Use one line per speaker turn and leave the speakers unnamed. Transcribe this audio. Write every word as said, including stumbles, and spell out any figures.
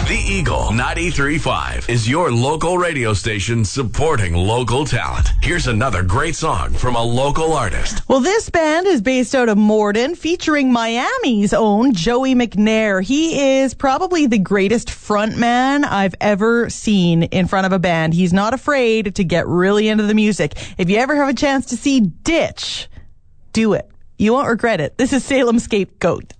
The Eagle ninety-three point five is your local radio station supporting local talent. Here's another great song from a local artist.
Well, this band is based out of Morden, featuring Miami's own Joey McNair. He is probably the greatest frontman I've ever seen in front of a band. He's not afraid to get really into the music. If you ever have a chance to see Ditch, do it. You won't regret it. This is Salem Scapegoat.